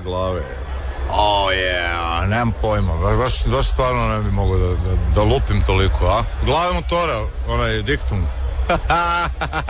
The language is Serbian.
glave. Nemam pojma, baš stvarno ne bi mogao da lupim toliko, a? Glave motora, onaj diktung.